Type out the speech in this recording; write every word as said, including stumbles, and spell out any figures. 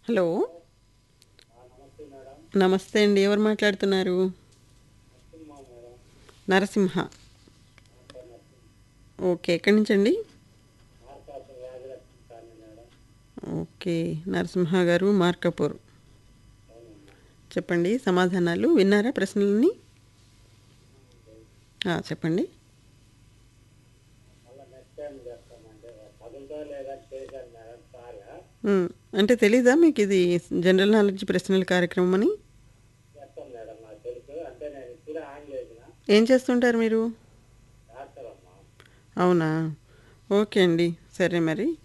Hello. నమస్తే అండి. ఎవరు మాట్లాడుతున్నారు? నరసింహ. ఓకే. ఎక్కడి నుంచండి? ఓకే. నరసింహ గారు మార్కాపూర్. చెప్పండి సమాధానాలు విన్నారా ప్రశ్నలని? ఆ, చెప్పండి. ఉమ్, అంటే తెలీదా మీకు ఇది జనరల్ నాలెడ్జ్ ప్రశ్నల కార్యక్రమం అని? ఏం చేస్తుంటారు మీరు? అవునా? ఓకే అండి. సరే మరి